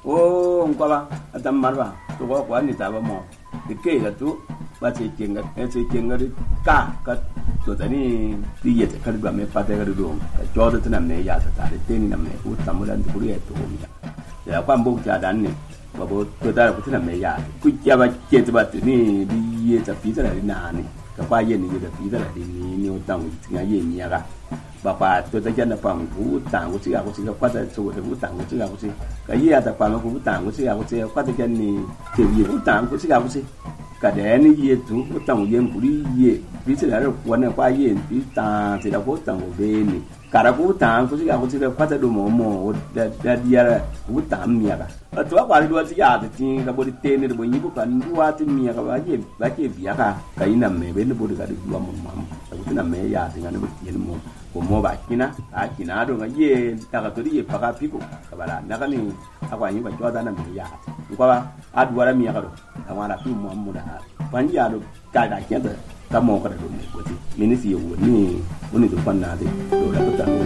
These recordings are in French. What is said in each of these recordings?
o ngwa adam marwa to ko ni ta ba mo de ke ga tu ba ce kenga ka to tani ti yete kar ba me pata ga do ka jodo tana me ya ta tare te ni na me ku tamulan du ya to mi ya kwa mbo ta dan ne ba bo to da ku tana me ya ku ya ba ke ta ba ni bi ye ta pi ta na ni ka ba ye ni da pi ta ni o tang ti ga ye ni ya ga ba pa to ta jana pa ku tang ku ti ga ku ti ga kwa ta so ku tang ku ti ga ku ti ka ye ta pa ma ku tang ku ti ga ku ti kwa ta jan ni te ye ku tang ku ti ga ku ti cả đẻ nó ye tu có tầng yên của đi ye ví dụ là quan này qua ye ví ta thì là có tầng ở bên này cả là có tầng có gì có gì là phát ra đồ mồ đã đi ra có tầng mía cả ở chỗ qua đi đua thì à thì cái body tên này body như cái đua thì mía cái vậy vì cả cái nằm mẹ bên nó body cái đua mồm cái nằm mẹ ya thì nó bị tiền mồm của mồm bạc kina à kina đồ cái ye ta cái tôi ye phát cái pico cái bà nó cái này apa như vậy cho ta nằm mẹ ya qua à đua ra mía cái đồ thằng nào phi mồm đãวันยาดูกายได้แค่แต่ตามองกันดูนี่กูที่มินิสิวนี่วันนี้ทุกคนน่าจะดูแลตัวเอง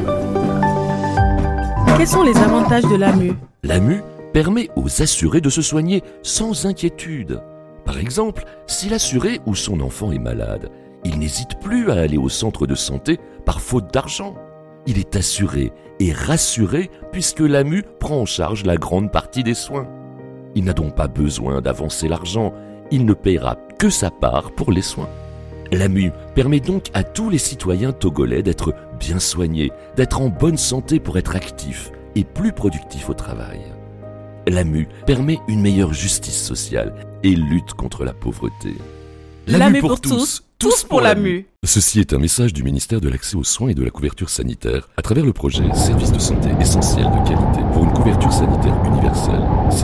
Quels sont les avantages de l'AMU? L'AMU permet aux assurés de se soigner sans inquiétude. Par exemple, si l'assuré ou son enfant est malade, il n'hésite plus à aller au centre de santé par faute d'argent. Il est assuré et rassuré puisque l'AMU prend en charge la grande partie des soins. Il n'a donc pas besoin d'avancer l'argent. Il ne paiera que sa part pour les soins. L'AMU permet donc à tous les citoyens togolais d'être bien soignés, d'être en bonne santé pour être actifs et plus productifs au travail. L'AMU permet une meilleure justice sociale et lutte contre la pauvreté. L'AMU pour tous, tous pour l'AMU. Ceci est un message du ministère de l'Accès aux soins et de la couverture sanitaire à travers le projet Services de santé essentiels de qualité pour une couverture sanitaire universelle.